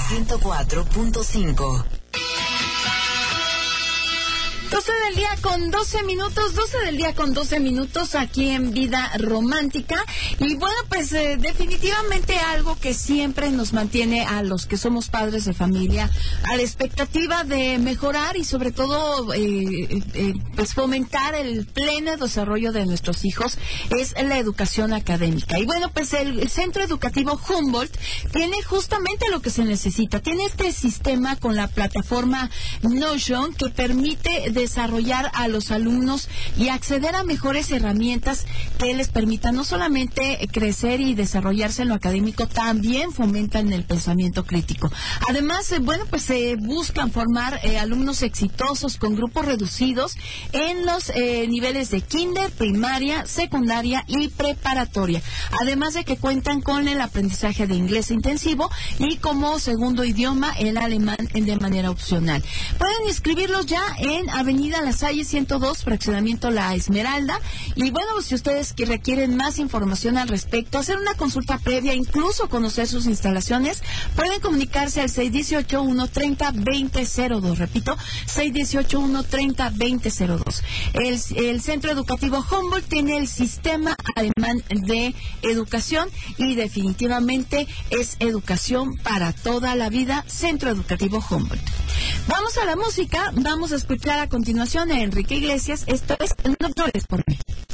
104.5. 12 del día con 12 minutos, 12 del día con 12 minutos aquí en Vida Romántica. Y bueno, pues definitivamente algo que siempre nos mantiene a los que somos padres de familia a la expectativa de mejorar y sobre todo pues fomentar el pleno desarrollo de nuestros hijos es la educación académica. Y bueno, pues el Centro Educativo Humboldt tiene justamente lo que se necesita. Tiene este sistema con la plataforma Notion que permite desarrollar a los alumnos y acceder a mejores herramientas que les permitan no solamente crecer y desarrollarse en lo académico, también fomentan el pensamiento crítico. Además, bueno, pues se buscan formar alumnos exitosos con grupos reducidos en los niveles de kinder, primaria, secundaria y preparatoria. Además de que cuentan con el aprendizaje de inglés intensivo y como segundo idioma el alemán de manera opcional. Pueden inscribirlos ya en Avenida La Salle 102, fraccionamiento La Esmeralda. Y bueno, si ustedes que requieren más información al respecto, hacer una consulta previa, incluso conocer sus instalaciones, pueden comunicarse al 618-130-2002. Repito, 618-130-2002. El Centro Educativo Humboldt tiene el sistema alemán de educación y definitivamente es educación para toda la vida. Centro Educativo Humboldt. Vamos a la música, vamos a escuchar a continuación a Enrique Iglesias. Esto es No llores por mí.